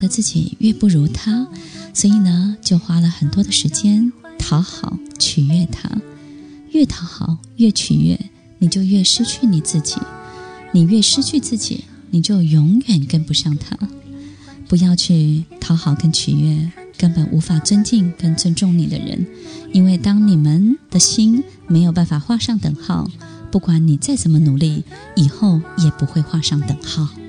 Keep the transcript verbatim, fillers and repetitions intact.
自己越不如他，所以呢就花了很多的时间讨好取悦他，越讨好越取悦，你就越失去你自己，你越失去自己，你就永远跟不上他。不要去讨好跟取悦根本无法尊敬跟尊重你的人，因为当你们的心没有办法画上等号，不管你再怎么努力，以后也不会画上等号。